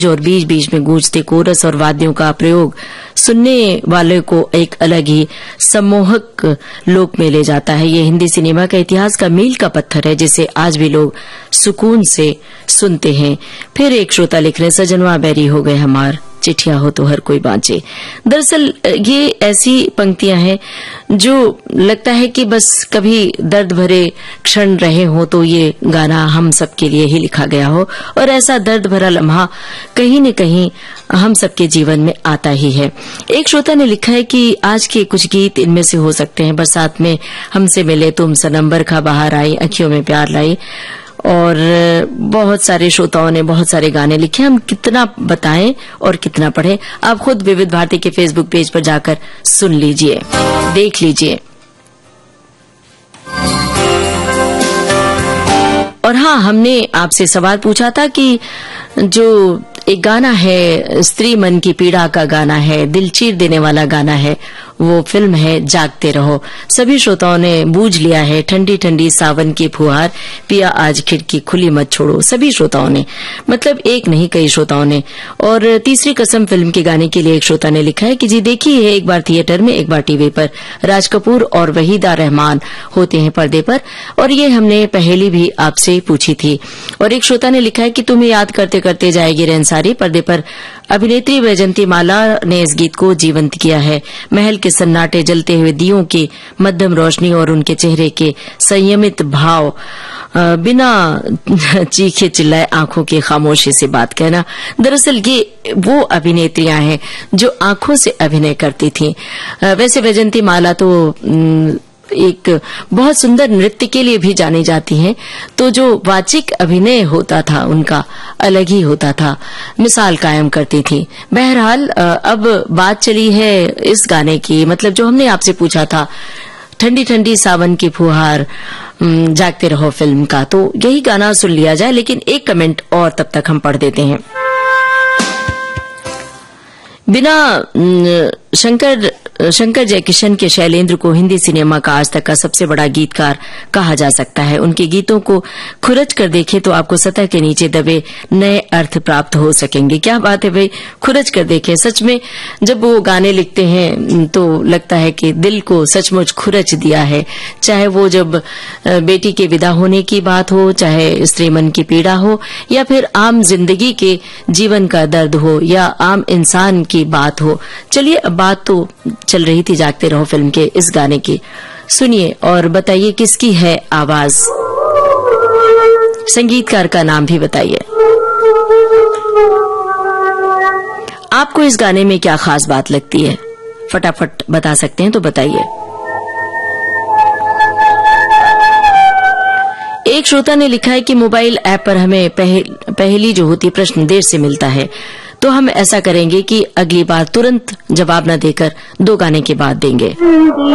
और बीच बीच में गूंजते कोरस और वाद्यों का प्रयोग सुनने वाले को एक अलग ही सम्मोहक लोक में ले जाता है। ये हिंदी सिनेमा का इतिहास का मील का पत्थर है, जिसे आज भी लोग सुकून से सुनते हैं। फिर एक श्रोता लिख रहे, सजनवा बैरी हो गए हमार, चिट्ठियां हो तो हर कोई बाँचे। दरअसल ये ऐसी पंक्तियां हैं जो लगता है कि बस कभी दर्द भरे क्षण रहे हो तो ये गाना हम सबके लिए ही लिखा गया हो, और ऐसा दर्द भरा लम्हा कहीं न कहीं हम सबके जीवन में आता ही है। एक श्रोता ने लिखा है कि आज के कुछ गीत इनमें से हो सकते हैं। बरसात में हमसे मिले तुम, सनम बरखा बाहर आई, अखियों में प्यार लाई, और बहुत सारे श्रोताओं ने बहुत सारे गाने लिखे। हम कितना बताएं और कितना पढ़ें, आप खुद विविध भारती के फेसबुक पेज पर जाकर सुन लीजिए, देख लीजिए। और हाँ, हमने आपसे सवाल पूछा था कि जो एक गाना है, स्त्री मन की पीड़ा का गाना है, दिल चीर देने वाला गाना है, वो फिल्म है जागते रहो। सभी श्रोताओं ने बूझ लिया है। ठंडी ठंडी सावन की फुहार, पिया आज खिड़की खुली मत छोड़ो। सभी श्रोताओं ने, मतलब एक नहीं कई श्रोताओं ने। और तीसरी कसम फिल्म के गाने के लिए एक श्रोता ने लिखा है कि जी देखी है, एक बार थिएटर में एक बार टीवी पर, राज कपूर और वहीदा रहमान होते हैं पर्दे पर, और ये हमने पहले भी आपसे पूछी थी। और एक श्रोता ने लिखा है कि तुम्हें याद करते करते जाएगी रेंसारी, पर्दे पर अभिनेत्री वैजंती माला ने इस गीत को जीवंत किया है। महल के सन्नाटे, जलते हुए दियों की मध्यम रोशनी और उनके चेहरे के संयमित भाव, बिना चीखे चिल्लाए आंखों की खामोशी से बात कहना। दरअसल ये वो अभिनेत्रियां हैं जो आंखों से अभिनय करती थीं। वैसे वैजंती माला तो एक बहुत सुंदर नृत्य के लिए भी जानी जाती हैं, तो जो वाचिक अभिनय होता था उनका अलग ही होता था, मिसाल कायम करती थी। बहरहाल अब बात चली है इस गाने की, मतलब जो हमने आपसे पूछा था, ठंडी ठंडी सावन की फुहार, जागते रहो फिल्म का, तो यही गाना सुन लिया जाए। लेकिन एक कमेंट और तब तक हम पढ़ देते हैं। बिना शंकर जयकिशन के शैलेंद्र को हिंदी सिनेमा का आज तक का सबसे बड़ा गीतकार कहा जा सकता है। उनके गीतों को खुरच कर देखें तो आपको सतह के नीचे दबे नए अर्थ प्राप्त हो सकेंगे। क्या बात है भाई, खुरच कर देखें। सच में जब वो गाने लिखते हैं तो लगता है कि दिल को सचमुच खुरच दिया है। चाहे वो जब बेटी के विदा होने की बात हो, चाहे स्त्री मन की पीड़ा हो, या फिर आम जिंदगी के जीवन का दर्द हो, या आम इंसान की बात हो। चलिए, अब बात तो चल रही थी जागते रहो फिल्म के इस गाने की। सुनिए और बताइए किसकी है आवाज, संगीतकार का नाम भी बताइए। आपको इस गाने में क्या खास बात लगती है, फटाफट बता सकते हैं तो बताइए। एक श्रोता ने लिखा है कि मोबाइल ऐप पर हमें पहली जो होती प्रश्न देर से मिलता है, तो हम ऐसा करेंगे कि अगली बार तुरंत जवाब न देकर 2 गाने के बाद देंगे।